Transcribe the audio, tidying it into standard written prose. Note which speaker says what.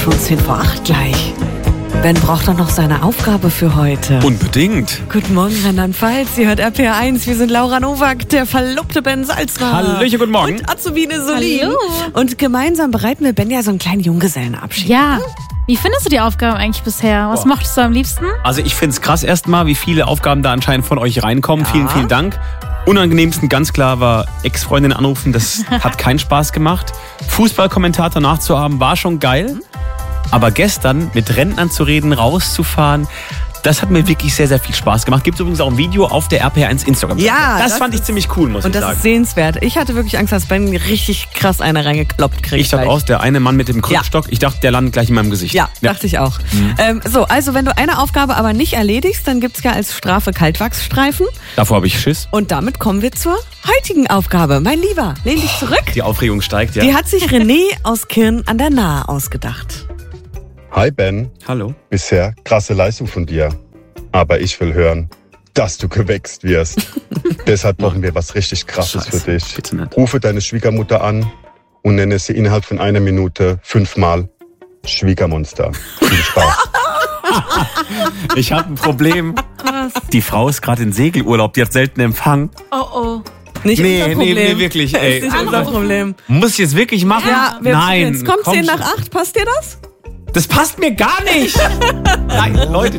Speaker 1: schon 7:10 gleich. Ben braucht doch noch seine Aufgabe für heute.
Speaker 2: Unbedingt.
Speaker 1: Guten Morgen, Rheinland-Pfalz. Sie hört RPR1. Wir sind Laura Nowak, der verlobte Ben Salzner.
Speaker 2: Hallöchen, guten Morgen.
Speaker 1: Und Azubine Solin.
Speaker 3: Hallo.
Speaker 1: Und gemeinsam bereiten wir Ben ja so einen kleinen Junggesellenabschied.
Speaker 3: Ja. Wie findest du die Aufgaben eigentlich bisher? Was mochtest du am liebsten?
Speaker 2: Also ich find's krass erstmal, wie viele Aufgaben da anscheinend von euch reinkommen.
Speaker 1: Ja.
Speaker 2: Vielen, vielen Dank. Unangenehmsten ganz klar war Ex-Freundin anrufen. Das hat keinen Spaß gemacht. Fußballkommentator nachzuhaben war schon geil. Aber gestern mit Rentnern zu reden, rauszufahren, das hat mir wirklich sehr, sehr viel Spaß gemacht. Gibt übrigens auch ein Video auf der RPR1 Instagram.
Speaker 1: Ja,
Speaker 2: das fand ich ziemlich cool, muss ich
Speaker 1: Und das
Speaker 2: sagen.
Speaker 1: ist sehenswert. Ich hatte wirklich Angst, dass Ben richtig krass eine reingekloppt kriegt.
Speaker 2: Ich dachte
Speaker 1: gleich.
Speaker 2: aus, der eine Mann mit dem Krückstock, ich dachte, der landet gleich in meinem Gesicht.
Speaker 1: Ja, dachte ich auch. So, also wenn du eine Aufgabe aber nicht erledigst, dann gibt's ja als Strafe Kaltwachsstreifen.
Speaker 2: Davor habe ich Schiss.
Speaker 1: Und damit kommen wir zur heutigen Aufgabe. Mein Lieber, lehn dich zurück.
Speaker 2: Die Aufregung steigt, ja.
Speaker 1: Die hat sich René aus Kirn an der Nahe ausgedacht.
Speaker 4: Hi Ben,
Speaker 2: Hallo.
Speaker 4: bisher krasse Leistung von dir. Aber ich will hören, dass du gewächst wirst. Deshalb brauchen wir was richtig Krasses
Speaker 2: Scheiße,
Speaker 4: für dich.
Speaker 2: bitte nicht.
Speaker 4: Rufe deine Schwiegermutter an und nenne sie innerhalb von 1 Minute 5-mal Schwiegermonster. Viel Spaß.
Speaker 2: Ich habe ein Problem. Die Frau ist gerade in Segelurlaub, die hat selten Empfang.
Speaker 3: Oh.
Speaker 1: Nicht
Speaker 2: Nee,
Speaker 1: unser Problem.
Speaker 2: nee, wirklich, ey.
Speaker 1: Ist nicht unser Problem.
Speaker 2: Muss ich jetzt wirklich machen?
Speaker 1: Ja,
Speaker 2: Nein.
Speaker 1: jetzt kommt
Speaker 2: komm
Speaker 1: 10
Speaker 2: schon.
Speaker 1: nach 8. Passt dir das?
Speaker 2: Das passt mir gar nicht. Nein, Leute,